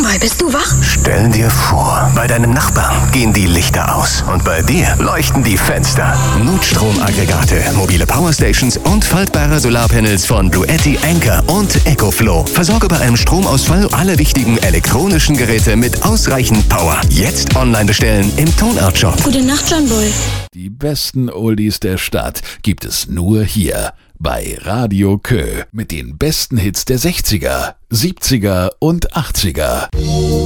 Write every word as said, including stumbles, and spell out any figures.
mal, bist du wach? Stell dir vor, bei deinem Nachbarn gehen die Lichter aus und bei dir leuchten die Fenster. Notstromaggregate, mobile Powerstations und faltbare Solarpanels von Bluetti, Anker und EcoFlow. Versorge bei einem Stromausfall alle wichtigen elektronischen Geräte mit ausreichend Power. Jetzt online bestellen im Tonart-Shop. Gute Nacht, John Bull. Die besten Oldies der Stadt gibt es nur hier bei Radio Kö mit den besten Hits der sechziger, siebziger und achtziger.